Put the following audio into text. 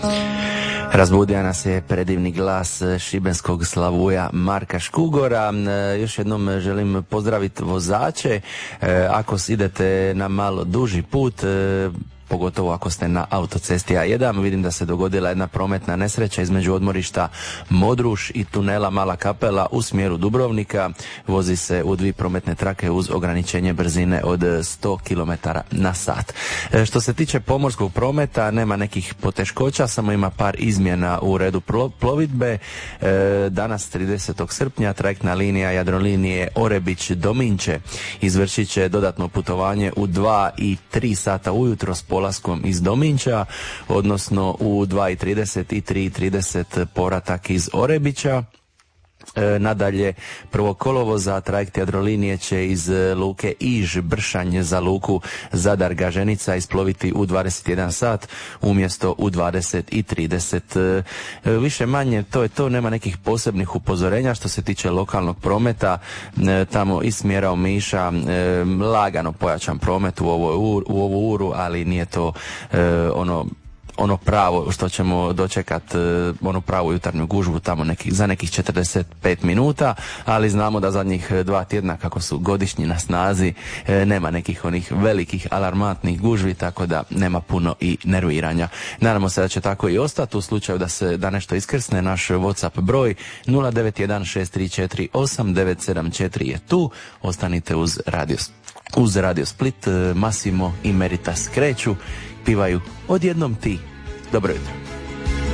Razbudio nas je predivni glas šibenskog slavuja Marka Škugora. Još jednom želim pozdraviti vozače. Ako idete na malo duži put, pogotovo ako ste na autocesti A1, vidim da se dogodila jedna prometna nesreća između odmorišta Modruš i tunela Mala Kapela u smjeru Dubrovnika. Vozi se u dvije prometne trake uz ograničenje brzine od 100 km na sat. Što se tiče pomorskog prometa, nema nekih poteškoća, samo ima par izmjena u redu plovidbe. Danas 30. srpnja trajektna linija Jadrolinije Orebić-Dominče izvršit će dodatno putovanje u 2 i 3 sata ujutro s polaskom iz Dominča, odnosno u 2:30 i 3:30 povratak iz Orebića. Nadalje, 1. kolovoza trajekt Jadrolinije će iz luke Iž Bršanj za luku Zadar Gaženica isploviti u 21 sat umjesto u 20:30. Više manje to je to, nema nekih posebnih upozorenja. Što se tiče lokalnog prometa, tamo iz smjera Omiša lagano pojačan promet u ovu uru, ali nije to ono pravo što ćemo dočekati, onu pravu jutarnju gužvu tamo za nekih 45 minuta, ali znamo da zadnjih 2 tjedna kako su godišnji na snazi nema nekih onih velikih alarmantnih gužvi, tako da nema puno i nerviranja. Nadamo se da će tako i ostati. U slučaju da nešto iskrsne, naš WhatsApp broj 09163489974 je tu. Ostanite uz Radio Split. Massimo i Meritas kreću, pivaju Odjednom ti. Dobro jutro.